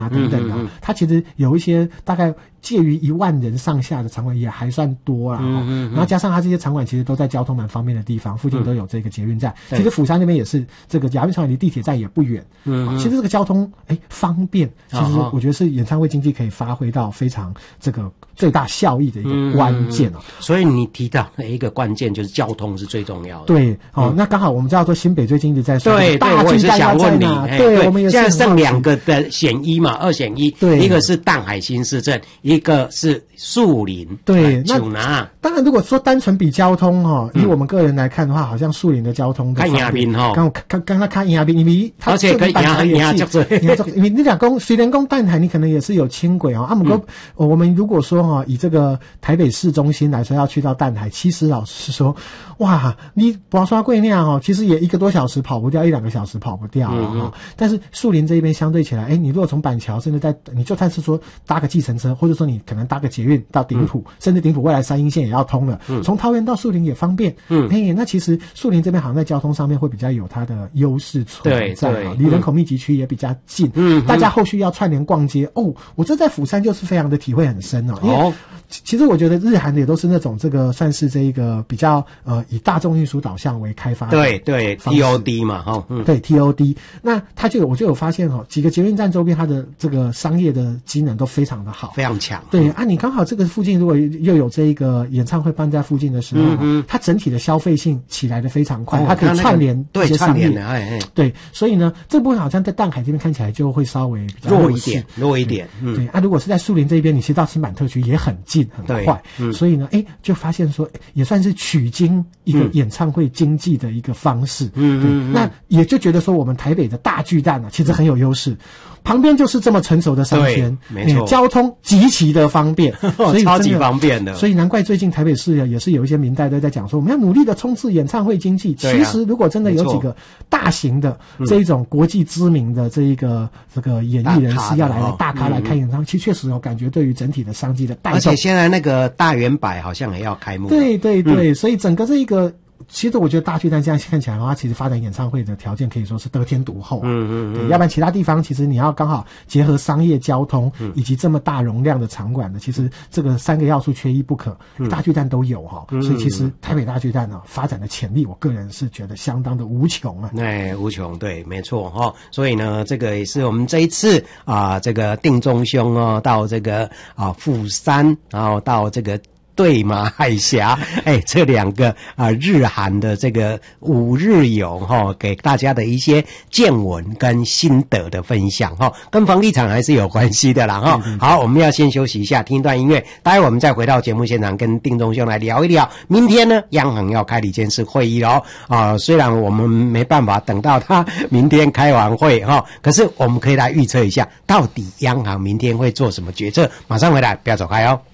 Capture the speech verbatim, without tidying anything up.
啊等等的、嗯嗯嗯，它其实有一些大概介于一万人上下的场馆也还算多啦、嗯嗯嗯，然后加上它这些场馆其实都在交通蛮方便的地方，附近都有这个捷运站、嗯、其实釜山那边也是这个亚运场馆离地铁站也不远，嗯、啊，其实这个交通哎方便，其实我觉得是演唱会经济可以发挥到非常这个最大效益的一个关键哦、嗯。 所以你提到一个关键就是交通是最重要的， 对，哦，嗯、那刚好我们知道说新北最近一直在说对， 大巨蛋要在哪，对， 对我们也是现在剩两个的选一嘛，二选一，对，一个是淡海新市镇，一个是树林， 对，那那当然如果说单纯比交通哈、哦嗯，以我们个人来看的话，好像树林的交通看亚滨哈， 刚刚刚他看亚滨，因为而且跟亚亚叫做， 因为你讲公虽然公淡海，你可能也是有轻轨哦，啊，不过、嗯、我们如果说哈、哦，以这个台北市中心来说，要去到淡海，其实老实说，哇，你拔刷贵那样哦，其实也一个多小时跑不掉，一两个小时跑不掉啊、嗯嗯。但是树林这一边相对起来，哎，你如果从板桥甚至在，你就算是说搭个计程车，或者说你可能搭个捷运到顶埔、嗯，甚至顶埔未来三鶯线也要通了，嗯、从桃园到树林也方便。嗯，哎，那其实树林这边好像在交通上面会比较有它的优势存在啊，离人口密集区也比较近。嗯，大家后续要串联逛街哦，我这在釜山就是非常的体会很深哦，因为。哦其实我觉得日韩的也都是那种这个算是这一个比较呃以大众运输导向为开发的， 对对 T O D 嘛哈、嗯， 对 T O D， 那它就有我就有发现哈、哦，几个捷运站周边它的这个商业的机能都非常的好， 非常强。 对啊，你刚好这个附近如果又有这一个演唱会办在附近的时候，嗯嗯，它整体的消费性起来的非常快，哦、它可以串联一些商业， 对，哎哎， 对，所以呢，这部分好像在淡海这边看起来就会稍微比较弱一点，弱一点。 嗯，对啊，如果是在树林这边，你其实到新板特区也很近很快。嗯、所以呢，哎，就发现说，也算是取经一个演唱会经济的一个方式。嗯嗯，那也就觉得说，我们台北的大巨蛋啊，其实很有优势。旁边就是这么成熟的商圈， 没错、 欸，交通极其的方便，所以超级方便的。 所以难怪最近台北市也是有一些民代都在讲说，我们要努力的冲刺演唱会经济。其实如果真的有几个大型的这一种国际知名的这一个、嗯、这个演艺人士要来的大咖来开演唱会，其实确实有感觉对于整体的商机的带动。 而且现在那个大圆柏好像也要开幕了。 对对对、嗯，所以整个这一个。其实我觉得大巨蛋这样看起来的话，其实发展演唱会的条件可以说是得天独厚、啊。嗯嗯嗯。要不然其他地方其实你要刚好结合商业、交通以及这么大容量的场馆的，其实这个三个要素缺一不可。嗯、大巨蛋都有哈、嗯，所以其实台北大巨蛋呢、啊、发展的潜力，我个人是觉得相当的无穷啊。 哎，无穷，对，没错哈。所以呢，这个也是我们这一次啊，这个定中兄哦，到这个啊釜山，然后到这个。对马海峡，哎，这两个啊、呃、日韩的这个五日游哈、哦，给大家的一些见闻跟心得的分享哈、哦，跟房地产还是有关系的啦哈、哦。好，我们要先休息一下，听一段音乐，待会我们再回到节目现场，跟丁中兄来聊一聊。明天呢，央行要开理监事会议喽啊，虽然我们没办法等到他明天开完会哈、哦，可是我们可以来预测一下，到底央行明天会做什么决策。马上回来，不要走开哦。